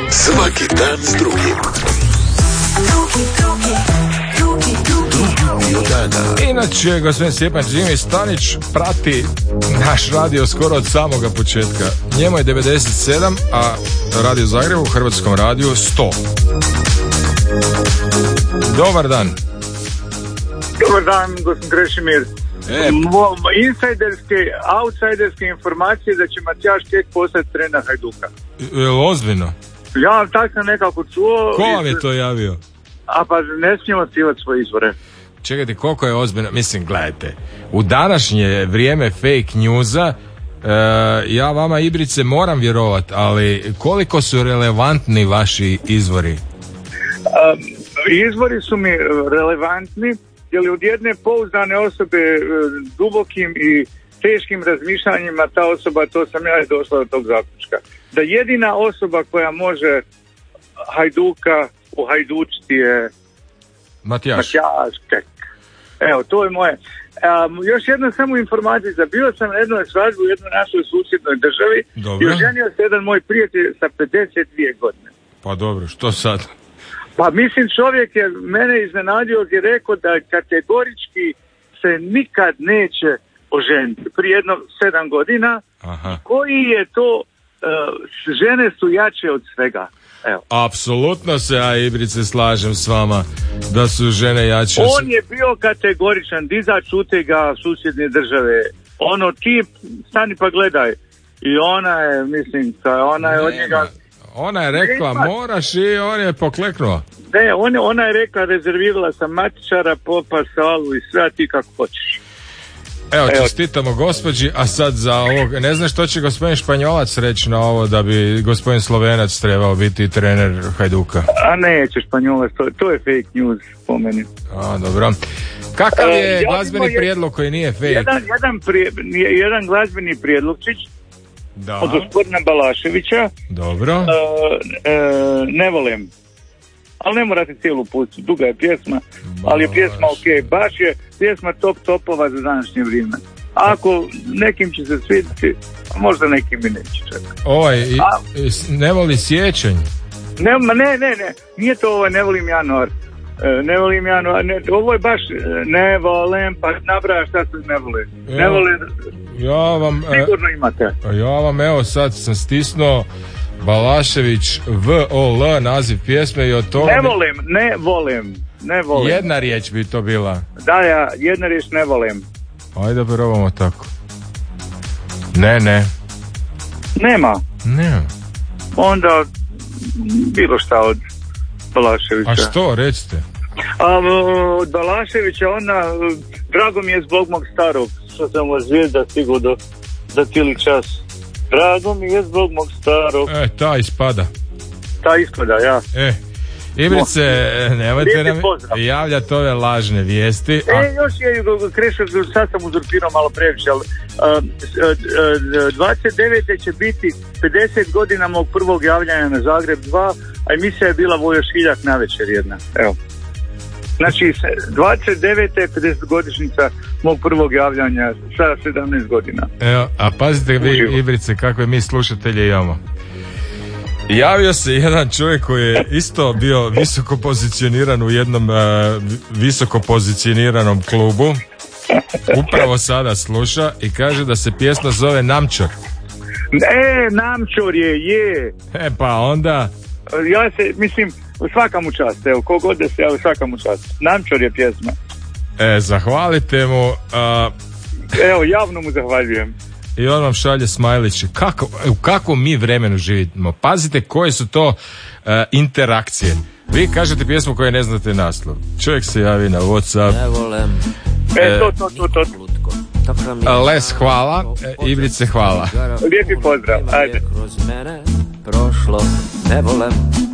Svaki dan s drugim. Inače, gospodin Stjepan Jimmy Stanić prati naš radio skoro od samoga početka. Njemu je 97, a Radio Zagrebu u Hrvatskom radiju 100. Dobar dan. Dobar dan, gospodin Krešimir. Outsiderske informacije da će Matijaš Kek postati trener Hajduka. Ozbiljno? Ja tako sam nekako čuo. Ko vam je to javio? A pa ne smijemo stivati svoje izvore. Čekajte, koliko je ozbiljno? Mislim, gledajte, u današnje vrijeme fake newsa, ja vama Ibrice moram vjerovat, ali koliko su relevantni vaši izvori? Izvori su mi relevantni, jer od jedne pouzdane osobe dubokim i teškim razmišljanjima ta osoba, to sam ja došla do tog zaključka. Da jedina osoba koja može Hajduka uhajdučiti je Matijaš Kek. Evo, to je moje. Još jedna samo informacija. Bio sam na jednoj svadbi u jednoj našoj susjednoj državi. Dobro. I oženio se jedan moj prijatelj sa 52 godine. Pa dobro, što sad? Pa mislim, čovjek je mene iznenadio i rekao da kategorički se nikad neće oženiti. Prije jedno 7 godina. Aha. Koji je to, žene su jače od svega. Evo. Apsolutno se ja, Ibrice, slažem s vama da su žene jače. On je bio kategoričan, dizač utega susjedne države. Ono tip, stani pa gledaj. I ona je, mislim, ona je od njega... Ona je rekla moraš i on je pokleknuo. Ne, ona je rekla rezervirala sam matičara, popa, salu i sve, a ti kako hoćeš. Evo, čestitamo gospođi, a sad za ovog, ne znam što će gospodin Španjolac reći na ovo da bi gospodin Slovenac trebao biti trener Hajduka. A neće Španjolac, to je fake news po meni. A, dobro. Kakav je glazbeni prijedlog koji nije fake? Jedan glazbeni prijedlogčić da. Od gospodina Balaševića. Dobro. Ne volim. Ali ne morate cijelu pustiti, duga je pjesma, ali je pjesma ok, baš je pjesma topova za današnje vrijeme. Ako nekim će se svidjeti, a možda nekim i neće čekati. Ne voli siječanj? Ne, nije to ne volim januar. Ovo je baš ne volim, pa nabraja šta se ne voli. Ne volim, sigurno imate. Ja vam evo sad sam stisnuo Balašević VOL, naziv pjesme i od toga... Ne volim. Jedna riječ bi to bila. Da, jedna riječ ne volim. Ajde probamo tako. Ne. Nema. Onda bilo šta od Balaševića. A što, recite? Od Balaševića drago mi je zbog mog starog, što sam od zvijezda stigao za cijeli čas. Drago mi je zbog mog starog. Ta ispada, ja. Ibrice, nemojte nam javljati ove lažne vijesti. Još je Krešo, sad sam uzurpirao malo previše, ali 29. će biti 50 godina mog prvog javljanja na Zagreb 2, a emisija je bila Vojo Šiljak na večer jedna. Evo. Znači, 29. 50 godišnjica mog prvog javljanja sa 17 godina. Evo, a pazite vi, Ibrice, kakve mi slušatelje imamo. Javio se jedan čovjek koji je isto bio visoko pozicioniran u jednom visoko pozicioniranom klubu. Upravo sada sluša i kaže da se pjesma zove Namčor. Namčor je. Pa onda... Ja se, mislim, svaka mu čast, evo, kogod da se, svaka mu čast. Namčor je pjesma. Zahvalite mu. Evo, javno mu zahvaljujem. I on vam šalje smajliće. U kakvom mi vremenu živimo? Pazite koje su to interakcije. Vi kažete pjesmu koju ne znate naslov. Čovjek se javi na WhatsApp. To. Les hvala, Ibrice hvala. Lijepi pozdrav, ajde. Kroz mene prošlo, ne volem.